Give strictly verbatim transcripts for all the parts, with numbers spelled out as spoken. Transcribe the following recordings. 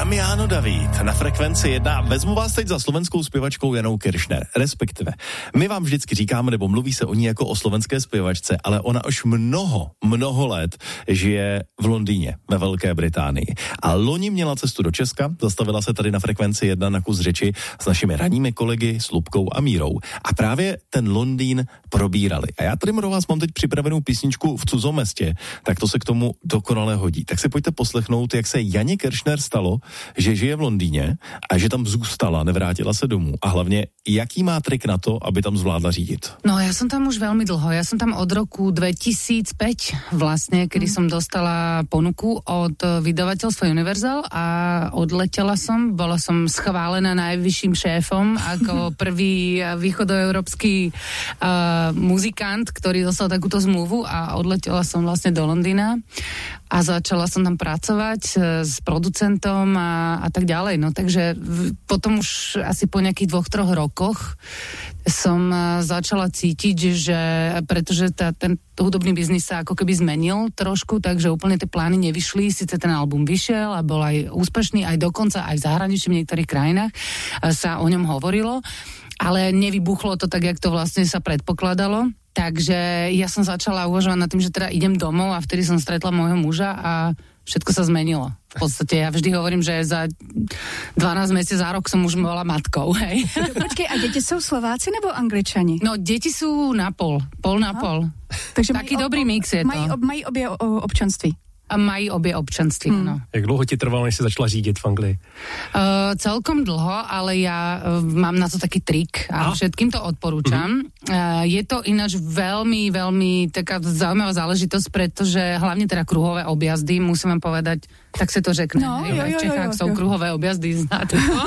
Damiano David na frekvenci jedna. Vezmu vás teď za slovenskou zpěvačkou Janou Kiršner. Respektive, my vám vždycky říkáme, nebo mluví se o ní jako o slovenské zpěvačce, ale ona už mnoho, mnoho let žije v Londýně, ve Velké Británii. A loni měla cestu do Česka, zastavila se tady na frekvenci jedna na kus řeči s našimi ranními kolegy, s Lubkou a Mírou. A právě ten Londýn probírali. A já tady pro vás mám teď připravenou písničku V cudzom městě, tak to se k tomu dokonale hodí. Tak se pojďte poslechnout, jak se Janě Kiršner stalo, že žije v Londýně a že tam zůstala, nevrátila se domů. A hlavně, jaký má trik na to, aby tam zvládla řídit? No, ja som tam už veľmi dlho. Ja som tam od roku dvetisícpäť vlastne, kedy mm. som dostala ponuku od vydavateľstva Universal a odletela som. Bola som schválená najvyšším šéfom ako prvý východoeurópsky uh, muzikant, ktorý dostal takúto zmluvu a odletela som vlastne do Londýna a začala som tam pracovať s producentom a, a tak ďalej. No takže v, potom už asi po nejakých dvoch, troch rokoch som začala cítiť, že pretože tá, ten hudobný biznis sa ako keby zmenil trošku, takže úplne tie plány nevyšli, síce ten album vyšiel a bol aj úspešný, aj dokonca aj v zahraničí v niektorých krajinách sa o ňom hovorilo, ale nevybuchlo to tak, jak to vlastne sa predpokladalo. Takže ja som začala uvažovať nad tým, že teda idem domov a vtedy som stretla môjho muža a všetko sa zmenilo. V podstate ja vždy hovorím, že za dvanásť mesiacov za rok som už bola matkou, hej. Počkej, a deti sú Slováci nebo Angličani? No, deti sú na pol, pol na pol. Takže taký mají dobrý ob, mix je mají, to. Mají obě občanství. A mají obě občanství, hmm. no. Jak dlouho ti trvalo, než si začala řídit v Anglii? Uh, celkom dlho, ale ja uh, mám na to taký trik a, a? všetkým to odporúčam. Mm-hmm. Uh, je to ináč veľmi, veľmi taká zaujímavá záležitosť, pretože hlavne teda kruhové objazdy, musím vám povedať, tak sa to řekne. No, jo, jo, v Čechách jo, jo, sú jo. kruhové objazdy, znáte to.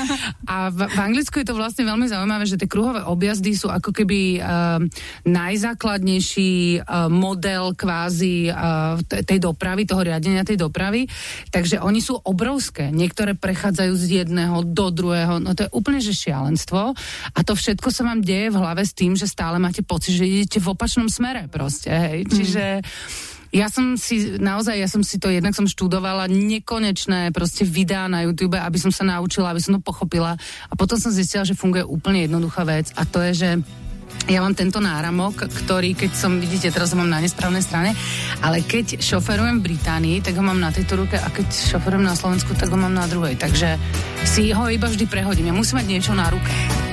A v, v Anglicku je to vlastne veľmi zaujímavé, že tie kruhové objazdy sú ako keby uh, najzákladnejší uh, model kvázi uh, tej dopravy, toho riadenia tej dopravy. Takže oni sú obrovské. Niektoré prechádzajú z jedného do druhého. No to je úplne že šialenstvo. A to všetko sa vám deje v hlave s tým, že stále máte pocit, že idete v opačnom smere proste. Hej. Čiže ja som si, naozaj, ja som si to, jednak som študovala nekonečné proste videá na YouTube, aby som sa naučila, aby som to pochopila. A potom som zistila, že funguje úplne jednoduchá vec a to je, že ja mám tento náramok, ktorý, keď som, vidíte, teraz ho mám na nesprávnej strane, ale keď šoferujem v Británii, tak ho mám na tejto ruke a keď šoferujem na Slovensku, tak ho mám na druhej. Takže si ho iba vždy prehodím. Ja musím mať niečo na ruke.